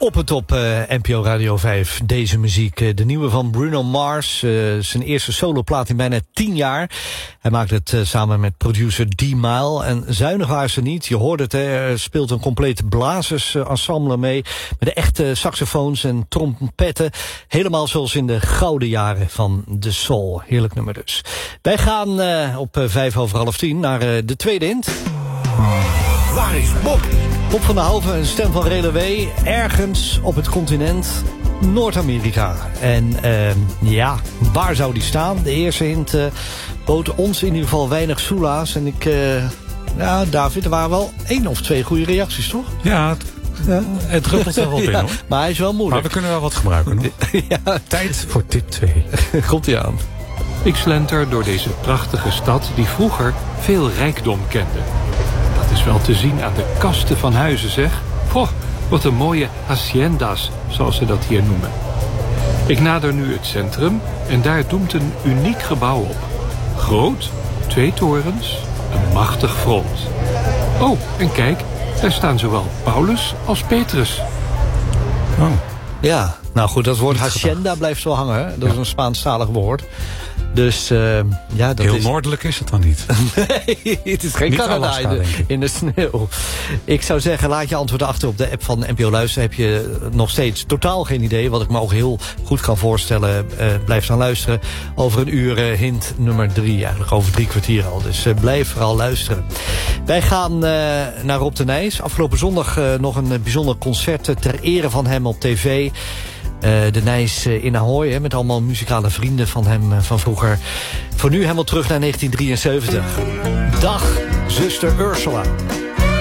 Op het op NPO Radio 5, deze muziek. De nieuwe van Bruno Mars. Zijn eerste soloplaat in bijna 10 jaar. Hij maakt het samen met producer D-Mile. En zuinig waren ze niet. Je hoort het, er speelt een compleet blazersensemble mee. Met de echte saxofoons en trompetten. Helemaal zoals in de gouden jaren van de soul. Heerlijk nummer dus. Wij gaan op 10:05 naar de tweede hint. Waar is Bob? Bob van der Houven, een stem van Relewee, ergens op het continent Noord-Amerika. En ja, waar zou die staan? De eerste hint bood ons in ieder geval weinig soelaas. En ja, David, er waren wel 1 of 2 goede reacties, toch? Ja, het druppelt er wel in, hoor. Maar hij is wel moeilijk. Maar we kunnen wel wat gebruiken, hoor. Ja. Tijd voor tip 2. Komt-ie aan. Ik slenter door deze prachtige stad die vroeger veel rijkdom kende. Dat is wel te zien aan de kasten van huizen, zeg. Goh, wat een mooie hacienda's, zoals ze dat hier noemen. Ik nader nu het centrum en daar doemt een uniek gebouw op. Groot, 2 torens, een machtig front. Oh, en kijk, daar staan zowel Paulus als Petrus. Oh. Ja, nou goed, dat woord hacienda blijft wel hangen. Hè? Dat is een Spaanstalig woord. Dus ja, dat heel is... noordelijk is het dan niet. Nee, het is geen niet Canada Alaska, in de sneeuw. Ik zou zeggen, laat je antwoorden achter op de app van NPO Luisteren. Heb je nog steeds totaal geen idee. Wat ik me ook heel goed kan voorstellen. Blijf dan luisteren. Over een uur hint nummer 3. Eigenlijk over 3 kwartier al. Dus blijf vooral luisteren. Wij gaan naar Rob de Nijs. Afgelopen zondag nog een bijzonder concert ter ere van hem op tv. De Nijs in Ahoy, hè, met allemaal muzikale vrienden van hem van vroeger. Voor nu helemaal terug naar 1973. Dag, zuster Ursula.